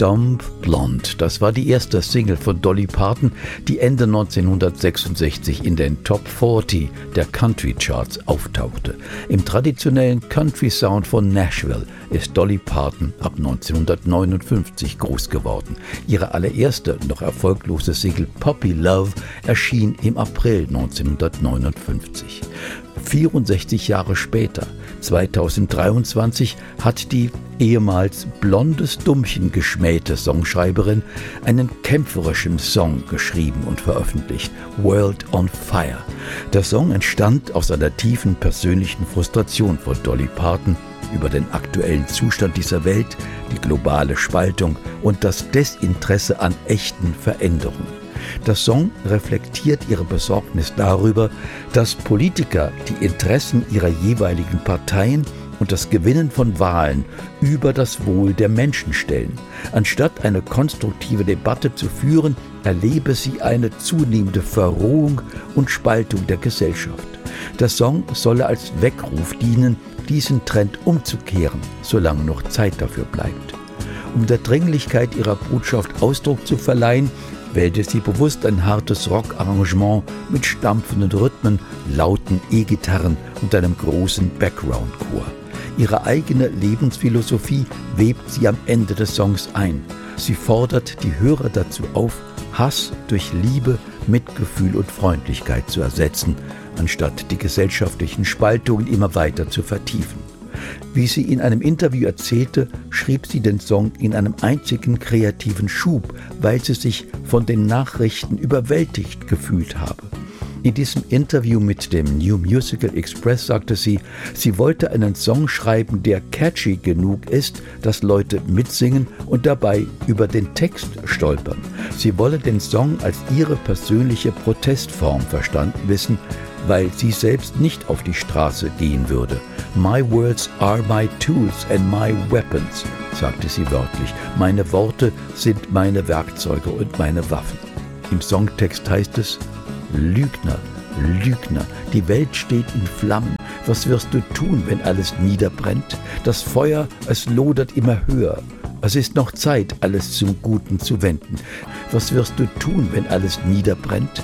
Dumb Blonde, das war die erste Single von Dolly Parton, die Ende 1966 in den Top 40 der Country Charts auftauchte. Im traditionellen Country-Sound von Nashville ist Dolly Parton ab 1959 groß geworden. Ihre allererste, noch erfolglose Single Puppy Love erschien im April 1959. 64 Jahre später, 2023, hat die ehemals blondes Dummchen geschmähte Songschreiberin einen kämpferischen Song geschrieben und veröffentlicht, World on Fire. Der Song entstand aus einer tiefen persönlichen Frustration von Dolly Parton über den aktuellen Zustand dieser Welt, die globale Spaltung und das Desinteresse an echten Veränderungen. Der Song reflektiert ihre Besorgnis darüber, dass Politiker die Interessen ihrer jeweiligen Parteien und das Gewinnen von Wahlen über das Wohl der Menschen stellen. Anstatt eine konstruktive Debatte zu führen, erlebe sie eine zunehmende Verrohung und Spaltung der Gesellschaft. Der Song solle als Weckruf dienen, diesen Trend umzukehren, solange noch Zeit dafür bleibt. Um der Dringlichkeit ihrer Botschaft Ausdruck zu verleihen, wählte sie bewusst ein hartes Rock-Arrangement mit stampfenden Rhythmen, lauten E-Gitarren und einem großen Background-Chor. Ihre eigene Lebensphilosophie webt sie am Ende des Songs ein. Sie fordert die Hörer dazu auf, Hass durch Liebe, Mitgefühl und Freundlichkeit zu ersetzen, anstatt die gesellschaftlichen Spaltungen immer weiter zu vertiefen. Wie sie in einem Interview erzählte, schrieb sie den Song in einem einzigen kreativen Schub, weil sie sich von den Nachrichten überwältigt gefühlt habe. In diesem Interview mit dem New Musical Express sagte sie, sie wollte einen Song schreiben, der catchy genug ist, dass Leute mitsingen und dabei über den Text stolpern. Sie wolle den Song als ihre persönliche Protestform verstanden wissen, weil sie selbst nicht auf die Straße gehen würde. My words are my tools and my weapons, sagte sie wörtlich. Meine Worte sind meine Werkzeuge und meine Waffen. Im Songtext heißt es: Lügner, Lügner, die Welt steht in Flammen. Was wirst du tun, wenn alles niederbrennt? Das Feuer, es lodert immer höher. Es ist noch Zeit, alles zum Guten zu wenden. Was wirst du tun, wenn alles niederbrennt?